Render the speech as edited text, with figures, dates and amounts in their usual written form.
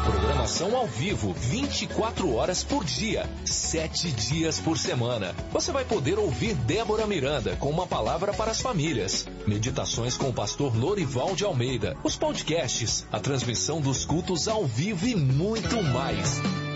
Programação ao vivo, 24 horas por dia, 7 dias por semana. Você vai poder ouvir Débora Miranda com uma palavra para as famílias. Meditações com o pastor Lorival de Almeida. Os podcasts, a transmissão dos cultos ao vivo e muito mais.